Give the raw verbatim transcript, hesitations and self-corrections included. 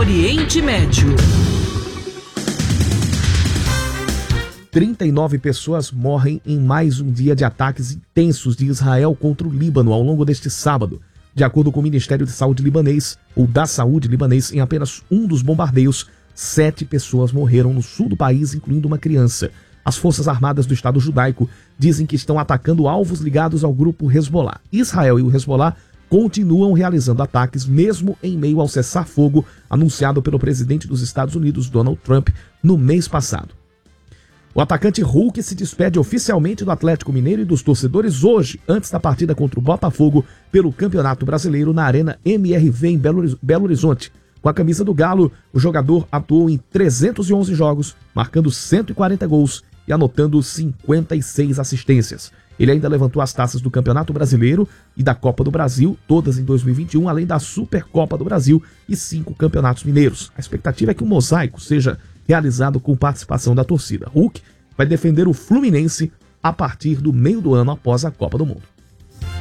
Oriente Médio. trinta e nove pessoas morrem em mais um dia de ataques intensos de Israel contra o Líbano ao longo deste sábado. De acordo com o Ministério de Saúde libanês, ou da Saúde libanês, em apenas um dos bombardeios, sete pessoas morreram no sul do país, incluindo uma criança. As Forças Armadas do Estado Judaico dizem que estão atacando alvos ligados ao grupo Hezbollah. Israel e o Hezbollah continuam realizando ataques, mesmo em meio ao cessar-fogo anunciado pelo presidente dos Estados Unidos, Donald Trump, no mês passado. O atacante Hulk se despede oficialmente do Atlético Mineiro e dos torcedores hoje, antes da partida contra o Botafogo pelo Campeonato Brasileiro na Arena M R V em Belo Horizonte. Com a camisa do Galo, o jogador atuou em trezentos e onze jogos, marcando cento e quarenta gols e anotando cinquenta e seis assistências. Ele ainda levantou as taças do Campeonato Brasileiro e da Copa do Brasil, todas em dois mil e vinte e um, além da Supercopa do Brasil e cinco campeonatos mineiros. A expectativa é que o mosaico seja realizado com participação da torcida. Hulk vai defender o Fluminense a partir do meio do ano após a Copa do Mundo.